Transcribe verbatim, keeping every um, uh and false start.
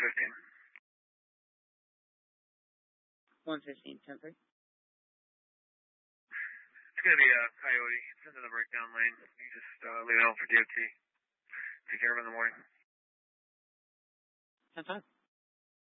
fifteen. one fifteen, ten three. It's going to be a Coyote. It's into the breakdown lane. You just uh, leave it on for D O T. Take care of it in the morning. ten five.